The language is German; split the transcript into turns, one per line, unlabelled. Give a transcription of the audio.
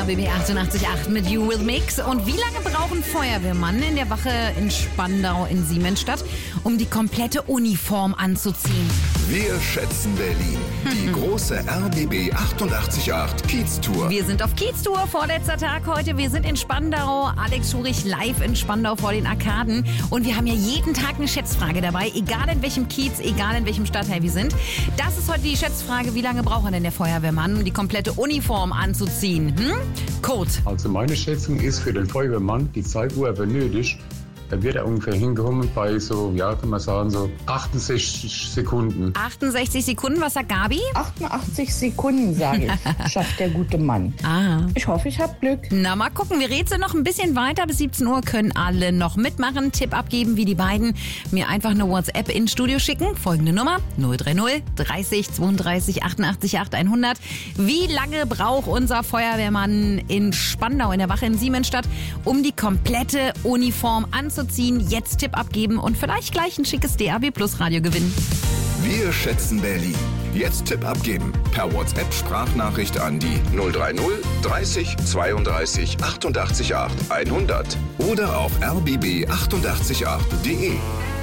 RBB 88.8 mit You Will Mix. Und wie lange brauchen Feuerwehrmann in der Wache in Spandau in Siemensstadt, um die komplette Uniform anzuziehen?
Wir schätzen Berlin. Die große RBB 88.8 Kiez-Tour.
Wir sind auf Kiez-Tour, vorletzter Tag heute. Wir sind in Spandau. Alex Schurich live in Spandau vor den Arkaden. Und wir haben ja jeden Tag eine Schätzfrage dabei, egal in welchem Kiez, egal in welchem Stadtteil wir sind. Das ist heute die Schätzfrage, wie lange braucht denn der Feuerwehrmann, um die komplette Uniform anzuziehen? Code.
Also meine Schätzung ist für den Feuerwehrmann, die Zeit, wo er benötigt, da wird er ungefähr hinkommen bei so, ja, kann man sagen, so 68 Sekunden.
68 Sekunden, was sagt Gabi?
88 Sekunden, sage ich, schafft der gute Mann. Ich hoffe, ich habe Glück.
Na, mal gucken, wir rätseln noch ein bisschen weiter. Bis 17 Uhr können alle noch mitmachen, Tipp abgeben, wie die beiden. Mir einfach eine WhatsApp ins Studio schicken. Folgende Nummer, 030 30 32 88 8 100. Wie lange braucht unser Feuerwehrmann in Spandau in der Wache in Siemensstadt, um die komplette Uniform anzuziehen? Jetzt Tipp abgeben und vielleicht gleich ein schickes DAB Plus Radio gewinnen.
Wir schätzen Berlin. Jetzt Tipp abgeben. Per WhatsApp-Sprachnachricht an die 030 30 32 88 8 100. Oder auf rbb888.de.